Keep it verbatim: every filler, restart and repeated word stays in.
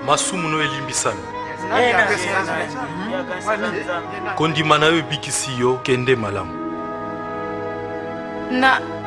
masumu no elimbisana kondima na yo bikisi yo kende malamu na